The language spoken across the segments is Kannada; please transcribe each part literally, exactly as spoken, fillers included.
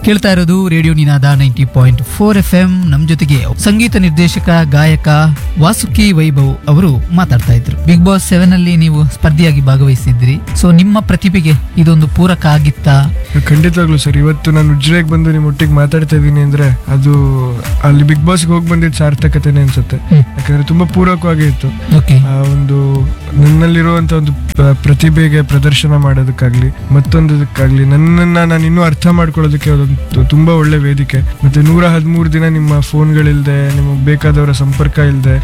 ಕೇಳ್ತಾ ಇರೋದು ರೇಡಿಯೋ ನಿನಾದ ninety point four F M. ನಮ್ ಜೊತೆಗೆ ಸಂಗೀತ ನಿರ್ದೇಶಕ ಗಾಯಕ ವಾಸುಕಿ ವೈಭವ್ ಅವರು ಮಾತಾಡ್ತಾ ಇದ್ರು. ಬಿಗ್ ಬಾಸ್ ಸೆವೆನ್ ಅಲ್ಲಿ ನೀವು ಸ್ಪರ್ಧಿಯಾಗಿ ಭಾಗವಹಿಸಿದ್ರಿ. ಸೊ ನಿಮ್ಮ ಪ್ರತಿಭೆಗೆ ಇದೊಂದು ಪೂರಕ ಆಗಿತ್ತಾ? ಖಂಡಿತವಾಗ್ಲು ಸರ್. ಇವತ್ತು ನಾನು ಉಜ್ರೆಗೆ ಬಂದು ನಿಮ್ಮ ಒಟ್ಟಿಗೆ ಮಾತಾಡ್ತಾ ಇದ್ದೀನಿ ಅಂದ್ರೆ ಅದು ಅಲ್ಲಿ ಬಿಗ್ ಬಾಸ್ಗೆ ಹೋಗಿ ಬಂದಿದ್ದು ಸಾರ್ಥಕತೆನೆ ಅನ್ಸುತ್ತೆ. ಯಾಕಂದ್ರೆ ತುಂಬಾ ಪೂರಕವಾಗಿ ಇತ್ತು. ಆ ಒಂದು ನನ್ನಲ್ಲಿರುವಂತ ಒಂದು ಪ್ರತಿಭೆಗೆ ಪ್ರದರ್ಶನ ಮಾಡೋದಕ್ಕಾಗ್ಲಿ ಮತ್ತೊಂದಕ್ಕಾಗ್ಲಿ ನನ್ನನ್ನ ನಾನು ಇನ್ನೂ ಅರ್ಥ ಮಾಡ್ಕೊಳ್ಳೋದಕ್ಕೆ ಅದೊಂದು ತುಂಬಾ ಒಳ್ಳೆ ವೇದಿಕೆ. ಮತ್ತೆ ನೂರ ಹದಿಮೂರು ದಿನ ನಿಮ್ಮ ಫೋನ್ಗಳಿಲ್ದೆ, ನಿಮಗೆ ಬೇಕಾದವರ ಸಂಪರ್ಕ ಇಲ್ಲದೆ,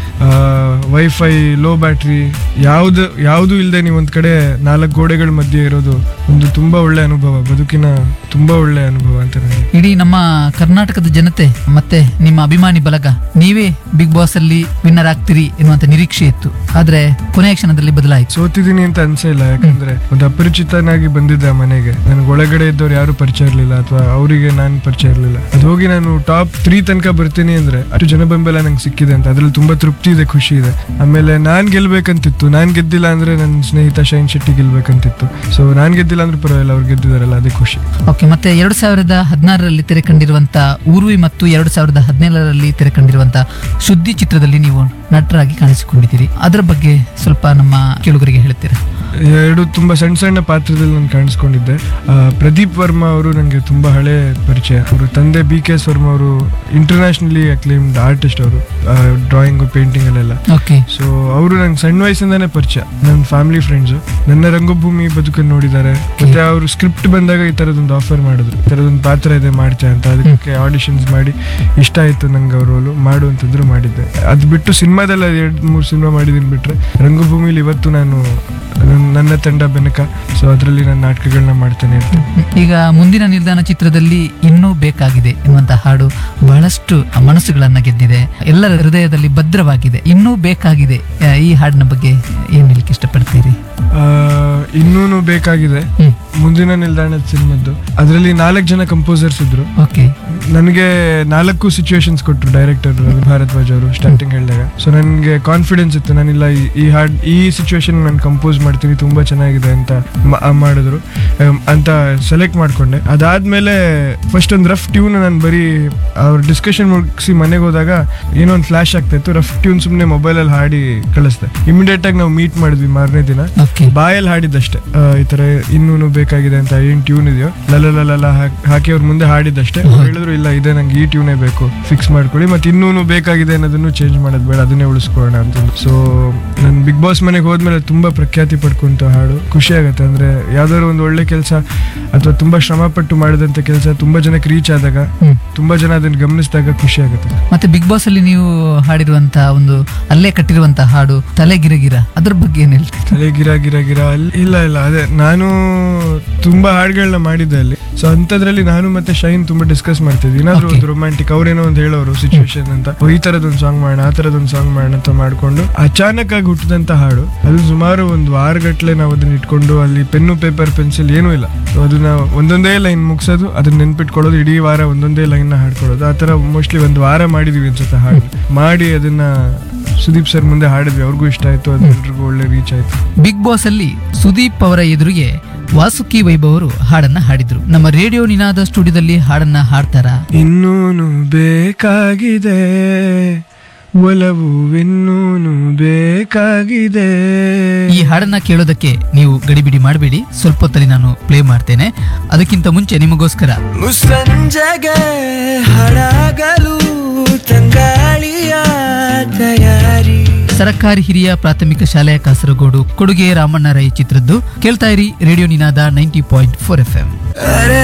ವೈಫೈ, ಲೋ ಬ್ಯಾಟ್ರಿ ಯಾವ್ದು ಯಾವ್ದು ಇಲ್ಲದೆ ನೀವು ಒಂದ್ ಕಡೆ ನಾಲ್ಕು ಗೋಡೆಗಳ ಮಧ್ಯೆ ಇರೋದು ಒಂದು ತುಂಬಾ ಒಳ್ಳೆ ಅನುಭವ, ಬದುಕಿನ ತುಂಬಾ ಒಳ್ಳೆ ಅನುಭವ ಅಂತ ನನಗೆ. ಇಡೀ ನಮ್ಮ ಕರ್ನಾಟಕದ ಜನತೆ ಮತ್ತೆ ನಿಮ್ಮ ಅಭಿಮಾನಿ ಬಳಗ ನೀವೇ ಬಿಗ್ ಬಾಸ್ ಅಲ್ಲಿ ವಿನ್ನರ್ ಆಗ್ತೀರಿ ಎನ್ನುವಂತ ನಿರೀಕ್ಷೆ ಇತ್ತು. ಆದ್ರೆ ಕೊನೆಯ ಕ್ಷಣದಲ್ಲಿ ಬದಲಾಯಿತು. ಸೋತಿದ್ದೀನಿ ಅಂತ ಅನ್ಸೇ ಇಲ್ಲ. ಯಾಕಂದ್ರೆ ಒಂದು ಅಪರಿಚಿತನಾಗಿ ಬಂದಿದ್ದೆ ಮನೆಗೆ. ನನಗೆ ಒಳಗಡೆ ಇದ್ದವ್ರು ಯಾರು ಪರಿಚಯ ಇರಲಿಲ್ಲ ಅಥವಾ ಅವರಿಗೆ ನಾನು ಪರಿಚಯ ಇರಲಿಲ್ಲ. ಅದು ಹೋಗಿ ನಾನು ಟಾಪ್ ತ್ರೀ ತನಕ ಬರ್ತೀನಿ ಅಂದ್ರೆ ಅಷ್ಟು ಜನ ಬೆಂಬಲ ನಂಗೆ ಸಿಕ್ಕಿದೆ ಅಂತ ಅದ್ರಲ್ಲಿ ತುಂಬಾ ತೃಪ್ತಿ ಇದೆ, ಖುಷಿ ಇದೆ. ಆಮೇಲೆ ನಾನ್ ಗೆಲ್ಬೇಕಂತಿತ್ತು. ನಾನ್ ಗೆದ್ದಿಲ್ಲ ಅಂದ್ರೆ ನನ್ನ ಸ್ನೇಹಿತ ಶೈನ್ ಶೆಟ್ಟಿ ಗೆಲ್ಬೇಕಂತಿತ್ತು. ಸೊ ನಾನ್ ಗೆದ್ದಿಲ್ಲ ಅಂದ್ರೆ ಪರವಾಗಿಲ್ಲ, ಅವ್ರು ಗೆದ್ದಿದಾರಲ್ಲ ಅದೇ ಖುಷಿ. ಓಕೆ, ಮತ್ತೆ ಎರಡ್ ಸಾವಿರದ ಹದಿನಾರರಲ್ಲಿ ತೆರೆ ಕಂಡಿರುವಂತ ಊರ್ವಿ ಮತ್ತು ಎರಡ್ ಸಾವಿರದ ಹದಿನೇಳರಲ್ಲಿ ತೆರೆ ಕಂಡಿರುವಂತ ಶುದ್ಧಿ ಚಿತ್ರದಲ್ಲಿ ನೀವು ನಟರಾಗಿ ಕಾಣಿಸಿಕೊಂಡಿದ್ದೀರಿ. ಅದರ ಬಗ್ಗೆ ಸ್ವಲ್ಪ ನಮ್ಮ ಕೇಳುಗರಿಗೆ ಹೇಳ್ತೀರಾ? ಎರಡು ತುಂಬಾ ಸಣ್ಣ ಸಣ್ಣ ಪಾತ್ರದಲ್ಲಿ ನಾನು ಕಾಣಿಸ್ಕೊಂಡಿದ್ದೆ. ಪ್ರದೀಪ್ ವರ್ಮಾ ಅವರು ನನಗೆ ತುಂಬಾ ಹಳೆ ಪರಿಚಯ. ಅವರು ತಂದೆ ಬಿ ಕೆ ಎಸ್ ವರ್ಮಾ ಅವರು ಇಂಟರ್ನ್ಯಾಷನಲಿ ಅಕ್ಲೇಮ್ಡ್ ಆರ್ಟಿಸ್ಟ್. ಅವರು ಡ್ರಾಯಿಂಗ್, ಪೇಂಟಿಂಗ್ ಅಲ್ಲೆಲ್ಲ. ಸೊ ಅವರು ನಂಗೆ ಸಣ್ಣ ವಯಸ್ಸಿಂದಾನೇ ಪರಿಚಯ. ನನ್ನ ಫ್ಯಾಮಿಲಿ ಫ್ರೆಂಡ್ಸ್ ನನ್ನ ರಂಗಭೂಮಿ ಬದುಕನ್ನು ನೋಡಿದ್ದಾರೆ. ಮತ್ತೆ ಅವರು ಸ್ಕ್ರಿಪ್ಟ್ ಬಂದಾಗ ಈ ತರದೊಂದು ಆಫರ್ ಮಾಡಿದ್ರು, ಈ ತರದೊಂದು ಪಾತ್ರ ಇದೆ ಮಾಡ್ತೀಯ ಅಂತ. ಅದಕ್ಕೆ ಆಡಿಷನ್ಸ್ ಮಾಡಿ ಇಷ್ಟ ಆಯ್ತು ನಂಗೆ ಅವ್ರ ರೋಲು ಮಾಡು ಅಂತಂದ್ರು ಮಾಡಿದ್ದೆ. ಅದು ಬಿಟ್ಟು ಸಿನಿಮಾದಲ್ಲಿ ಎರಡು ಮೂರು ಸಿನಿಮಾ ಮಾಡಿದೀನಿ. ಬಿಟ್ರೆ ರಂಗಭೂಮಿಲಿ ಇವತ್ತು ನಾನು ನನ್ನ ತಂಡ ಬೆನಕ. ಸೊ ಅದರಲ್ಲಿ ನಾನು ನಾಟಕಗಳನ್ನ ಮಾಡ್ತೇನೆ. ಈಗ ಮುಂದಿನ ನಿಲ್ದಾಣ ಚಿತ್ರದಲ್ಲಿ ಇನ್ನೂ ಬೇಕಾಗಿದೆ ಎನ್ನುವಂತ ಹಾಡು ಬಹಳಷ್ಟು ಮನಸ್ಸುಗಳನ್ನ ಗೆದ್ದಿದೆ, ಎಲ್ಲರ ಹೃದಯದಲ್ಲಿ ಭದ್ರವಾಗಿದೆ. ಇನ್ನೂ ಬೇಕಾಗಿದೆ, ಈ ಹಾಡಿನ ಬಗ್ಗೆ ಏನ್ ಹೇಳಲಿಕ್ಕೆ ಇಷ್ಟಪಡ್ತೀರಿ? ಇನ್ನೂನು ಬೇಕಾಗಿದೆ ಮುಂದಿನ ನಿಲ್ದಾಣದ ಸಿನಿಮಾದ್ದು. ಅದರಲ್ಲಿ ನಾಲ್ಕು ಜನ ಕಂಪೋಸರ್ಸ್ ಇದ್ರು. ಓಕೆ, ನನಗೆ ನಾಲ್ಕು ಸಿಚುವೇಶನ್ಸ್ ಕೊಟ್ಟರು ಡೈರೆಕ್ಟರ್ ರವಿ ಭಾರದ್ವಾಜ್ ಅವರು ಸ್ಟಾರ್ಟಿಂಗ್ ಹೇಳಿದಾಗ. ಸೊ ನನಗೆ ಕಾನ್ಫಿಡೆನ್ಸ್ ಇತ್ತು, ನಾನಿಲ್ಲ ಈ ಹಾಡ್ ಈ ಸಿಚುವೇಶನ್ ನಾನು ಕಂಪೋಸ್ ಮಾಡ್ತೀನಿ, ತುಂಬಾ ಚೆನ್ನಾಗಿದೆ ಅಂತ ಮಾಡಿದ್ರು ಅಂತ ಸೆಲೆಕ್ಟ್ ಮಾಡ್ಕೊಂಡೆ. ಅದಾದ್ಮೇಲೆ ಫಸ್ಟ್ ಒಂದು ರಫ್ ಟ್ಯೂನ್ ನಾನು ಬರೀ ಅವ್ರ ಡಿಸ್ಕಷನ್ ಮುಗಿಸಿ ಮನೆಗೆ ಹೋದಾಗ ಏನೋ ಒಂದು ಫ್ಲಾಶ್ ಆಗ್ತಾ ಇತ್ತು. ರಫ್ ಟ್ಯೂನ್ ಸುಮ್ಮನೆ ಮೊಬೈಲಲ್ಲಿ ಹಾಡಿ ಕಳಿಸ್ದೆ. ಇಮಿಡಿಯೇಟ್ ಆಗಿ ನಾವು ಮೀಟ್ ಮಾಡಿದ್ವಿ ಮಾರನೇ ದಿನ. ಬಾಯಲ್ಲಿ ಹಾಡಿದ್ದಷ್ಟೇ, ಈ ತರ ಇನ್ನೂನು ಬೇಕಾಗಿದೆ ಅಂತ ಏನ್ ಟ್ಯೂನ್ ಇದೆಯೋ ಲಲ ಹಾಕಿ ಅವ್ರ ಮುಂದೆ ಹಾಡಿದ್ದಷ್ಟೇ. ಹೇಳಿದ್ರು ಇಲ್ಲ ಇದೆ ನಂಗೆ ಈ ಟ್ಯೂನೇ ಬೇಕು, ಫಿಕ್ಸ್ ಮಾಡ್ಕೊಳ್ಳಿ, ಮತ್ತೆ ಇನ್ನೂನು ಬೇಕಾಗಿದೆ ಅನ್ನೋದನ್ನು ಚೇಂಜ್ ಮಾಡೋದು ಬೇಡ, ಅದನ್ನೇ ಉಳಿಸ್ಕೊಳ್ಳೋಣ ಅಂತಂದು. ಸೊ ನನ್ ಬಿಗ್ ಬಾಸ್ ಮನೆಗೆ ಹೋದ್ಮೇಲೆ ತುಂಬಾ ಪ್ರಖ್ಯಾತಿ ಪಡ್ಕೊಂತ ಹಾಡು. ಖುಷಿ ಆಗತ್ತೆ. ಅಂದ್ರೆ ಯಾವ್ದಾದ್ರು ಒಂದು ಒಳ್ಳೆ ಕೆಲಸ ಅಥವಾ ತುಂಬಾ ಶ್ರಮ ಪಟ್ಟು ಮಾಡಿದಂತ ಕೆಲಸ ತುಂಬಾ ಜನಕ್ಕೆ ರೀಚ್ ಆದಾಗ, ತುಂಬಾ ಜನ ಅದನ್ನ ಗಮನಿಸಿದಾಗ ಖುಷಿ ಆಗುತ್ತೆ. ಮತ್ತೆ ಬಿಗ್ ಬಾಸ್ ಅಲ್ಲಿ ನೀವು ಹಾಡಿರುವಂತ ಒಂದು ಅಲ್ಲೇ ಕಟ್ಟಿರುವಂತ ಹಾಡು ತಲೆ ಗಿರಗಿರ, ಅದ್ರ ಬಗ್ಗೆ ಏನ್ ಹೇಳ್ತೀವಿ? ತಲೆ ಗಿರ ಗಿರ ಗಿರ ಇಲ್ಲ ಇಲ್ಲ ಅದೇ ನಾನು ತುಂಬಾ ಹಾಡುಗಳನ್ನ ಮಾಡಿದ್ದೆ ಅಲ್ಲಿ. ಸೊ ಅಂತದ್ರಲ್ಲಿ ನಾನು ಮತ್ತೆ ಶೈನ್ ತುಂಬಾ ಡಿಸ್ಕಸ್ ಮಾಡ್ತಿದ್ವಿ. ಏನಾದ್ರು ಒಂದು ರೊಮ್ಯಾಂಟಿಕ್ ಅವ್ರೇನೋ ಒಂದು ಹೇಳೋರು ಸಿಚುವೇಶನ್ ಅಂತ, ಈ ತರದೊಂದು ಸಾಂಗ್ ಮಾಡೋಣ, ಆ ತರದೊಂದು ಸಾಂಗ್ ಮಾಡೋಣ ಅಂತ ಮಾಡ್ಕೊಂಡು ಅಚಾನಕ್ ಆಗಿ ಹುಟ್ಟಿದಂತ ಹಾಡು. ಅದು ಸುಮಾರು ಒಂದು ವಾರಗಟ್ಲೆ ನಾವು ಅದನ್ನ ಇಟ್ಕೊಂಡು ಅಲ್ಲಿ ಪೆನ್ನು ಪೇಪರ್ ಪೆನ್ಸಿಲ್ ಏನೂ ಇಲ್ಲ, ಅದನ್ನ ಒಂದೊಂದೇ ಲೈನ್ ಮುಗಿಸೋದು, ಅದನ್ನ ನೆನ್ಪಿಟ್ಕೊಳ್ಳೋದು, ಇಡೀ ವಾರ ಒಂದೊಂದೇ ಲೈನ್ ನ ಹಾಡ್ಕೊಳ್ಳೋದು. ಆ ತರ ಮೋಸ್ಟ್ಲಿ ಒಂದು ವಾರ ಮಾಡಿದೀವಿ ಅನ್ಸುತ್ತೆ ಹಾಡು ಮಾಡಿ. ಅದನ್ನ ಸುದೀಪ್ ಸರ್ ಮುಂದೆ ಹಾಡಿದ್ವಿ, ಅವ್ರಿಗೂ ಇಷ್ಟ ಆಯ್ತು, ಅದು ಎಲ್ರಿಗೂ ಒಳ್ಳೆ ರೀಚ್ ಆಯ್ತು. ಬಿಗ್ ಬಾಸ್ ಅಲ್ಲಿ ಸುದೀಪ್ ಅವರ ಎದುರಿಗೆ ವಾಸುಕಿ ವೈಭವ್ ಅವರು ಹಾಡನ್ನ ಹಾಡಿದ್ರು. ನಮ್ಮ ರೇಡಿಯೋ ನಿನಾದ ಸ್ಟುಡಿಯೋದಲ್ಲಿ ಹಾಡನ್ನ ಹಾಡ್ತಾರ. ಇನ್ನೂನು ಬೇಕಾಗಿದೆ ಒಲವು, ಇನ್ನೂನು ಬೇಕಾಗಿದೆ. ಈ ಹಾಡನ್ನ ಕೇಳೋದಕ್ಕೆ ನೀವು ಗಡಿಬಿಡಿ ಮಾಡಬೇಡಿ, ಸ್ವಲ್ಪ ಹೊತ್ತಲ್ಲಿ ನಾನು ಪ್ಲೇ ಮಾಡ್ತೇನೆ. ಅದಕ್ಕಿಂತ ಮುಂಚೆ ನಿಮಗೋಸ್ಕರ ಮುಸ್ಸಂಜೆಗೆ ಹಾಡಾಗಲು ತಂಗಾಳಿಯ ತಯಾರಿ. ಸರಕಾರಿ ಹಿರಿಯ ಪ್ರಾಥಮಿಕ ಶಾಲೆಯ ಕಾಸರಗೋಡು ಕೊಡುಗೆ ರಾಮಣ್ಣ ರೈ ಚಿತ್ರದ್ದು. ಕೇಳ್ತಾ ಇರಿ ರೇಡಿಯೋ ನಿನಾದ ninety point four F M.